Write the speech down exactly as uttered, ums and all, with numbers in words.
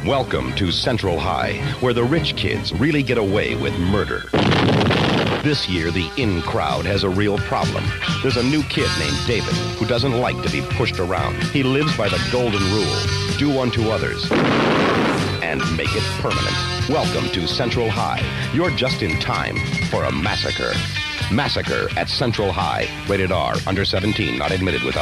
Welcome to Central High, where the rich kids really get away with murder. This year, the in crowd has a real problem. There's a new kid named David who doesn't like to be pushed around. He lives by the golden rule: do unto others and make it permanent. Welcome to Central High. You're just in time for a massacre. Massacre at Central High. Rated R. Under seventeen. Not admitted without